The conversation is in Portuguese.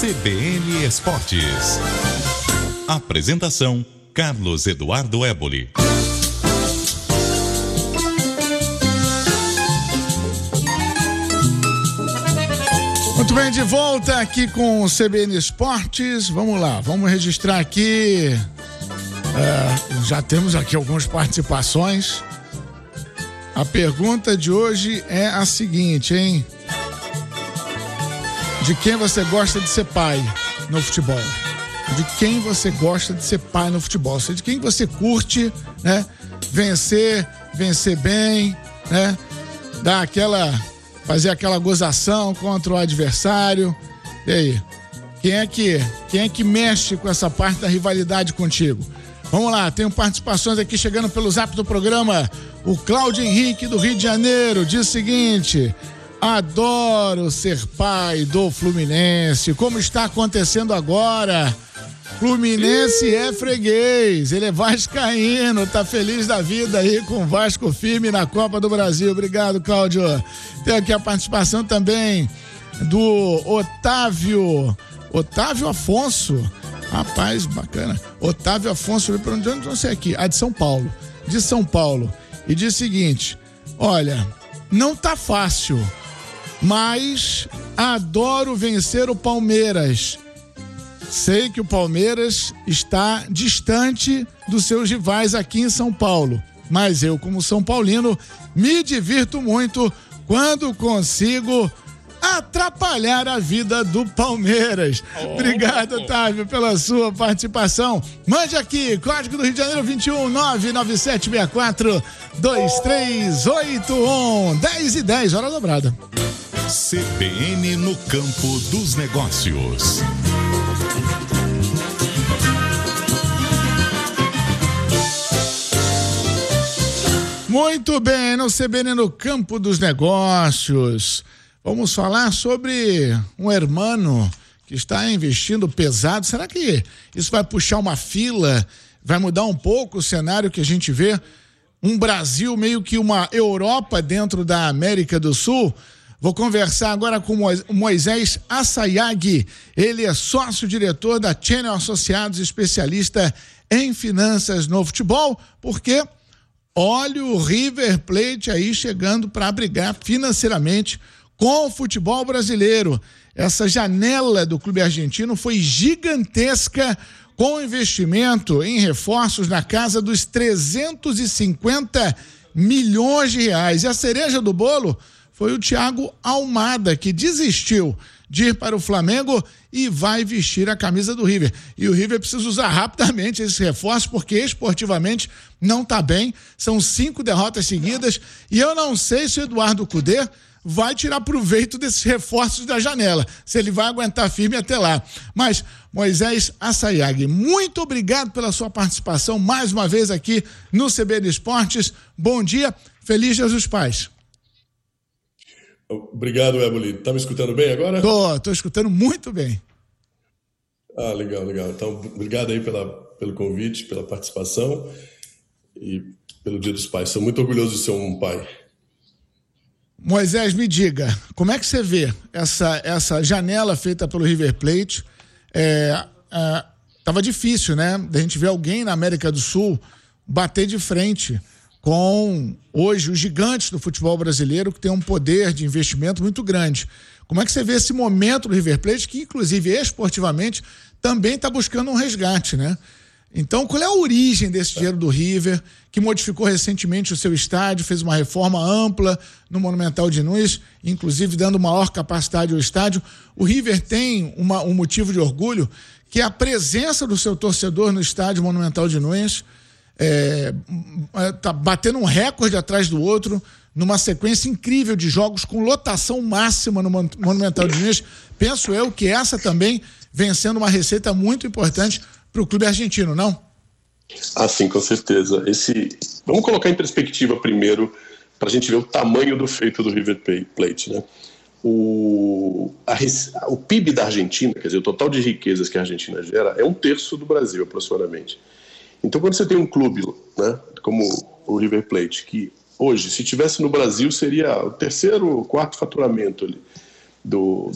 CBN Esportes. Apresentação: Carlos Eduardo Éboli. Muito bem, de volta aqui com o CBN Esportes. Vamos lá, vamos registrar aqui. Já temos aqui algumas participações. A pergunta de hoje é a seguinte, hein? De quem você gosta de ser pai no futebol? De quem você gosta de ser pai no futebol? De quem você curte, né? Vencer bem, né? Fazer aquela gozação contra o adversário. E aí? Quem é que mexe com essa parte da rivalidade contigo? Vamos lá, tenho participações aqui chegando pelo zap do programa. O Cláudio Henrique, do Rio de Janeiro, diz o seguinte: adoro ser pai do Fluminense, como está acontecendo agora. Fluminense é freguês, ele é vascaíno, tá feliz da vida aí com o Vasco firme na Copa do Brasil. Obrigado, Cláudio. Tem aqui a participação também do Otávio Afonso. Rapaz, bacana. Otávio Afonso, de onde não sei aqui, de São Paulo. De São Paulo. E diz o seguinte: olha, não tá fácil, mas adoro vencer o Palmeiras. Sei que o Palmeiras está distante dos seus rivais aqui em São Paulo, mas eu, como São Paulino, me divirto muito quando consigo atrapalhar a vida do Palmeiras. Obrigado, Otávio, pela sua participação. Mande aqui, código do Rio de Janeiro 21 99764 2381. 10h10, hora dobrada. CBN no campo dos negócios. Muito bem, no CBN no campo dos negócios. Vamos falar sobre um hermano que está investindo pesado. Será que isso vai puxar uma fila? Vai mudar um pouco o cenário que a gente vê? Um Brasil meio que uma Europa dentro da América do Sul? Vou conversar agora com o Moisés Assayag. Ele é sócio-diretor da Channel Associados, especialista em finanças no futebol, porque olha o River Plate aí chegando para brigar financeiramente com o futebol brasileiro. Essa janela do clube argentino foi gigantesca, com investimento em reforços na casa dos 350 milhões de reais. E a cereja do bolo foi o Thiago Almada, que desistiu de ir para o Flamengo e vai vestir a camisa do River. E o River precisa usar rapidamente esses reforços, porque esportivamente não está bem. São 5 derrotas seguidas e eu não sei se o Eduardo Cudê vai tirar proveito desses reforços da janela, se ele vai aguentar firme até lá. Mas, Moisés Assayag, muito obrigado pela sua participação mais uma vez aqui no CBN Esportes. Bom dia, feliz Dia dos Pais. Obrigado, Éboli. Tá me escutando bem agora? Tô escutando muito bem. Ah, legal. Então, obrigado aí pelo convite, pela participação e pelo Dia dos Pais. Sou muito orgulhoso de ser um pai. Moisés, me diga, como é que você vê essa janela feita pelo River Plate? Tava difícil, né? Da gente ver alguém na América do Sul bater de frente com, hoje, os gigantes do futebol brasileiro, que tem um poder de investimento muito grande. Como é que você vê esse momento do River Plate, que inclusive esportivamente também está buscando um resgate, né? Então, qual é a origem desse dinheiro do River, que modificou recentemente o seu estádio, fez uma reforma ampla no Monumental de Nunes, inclusive dando maior capacidade ao estádio? O River tem um motivo de orgulho, que é a presença do seu torcedor no estádio Monumental de Nunes. Tá batendo um recorde atrás do outro, numa sequência incrível de jogos com lotação máxima no Monumental de Nunes. Penso eu que essa também vem sendo uma receita muito importante para o clube argentino, não? Ah, sim, com certeza. Vamos colocar em perspectiva primeiro, para a gente ver o tamanho do feito do River Plate, né? O PIB da Argentina, quer dizer, o total de riquezas que a Argentina gera, é 1/3 do Brasil, aproximadamente. Então, quando você tem um clube, né, como o River Plate, que hoje, se estivesse no Brasil, seria o 3º ou 4º faturamento ali do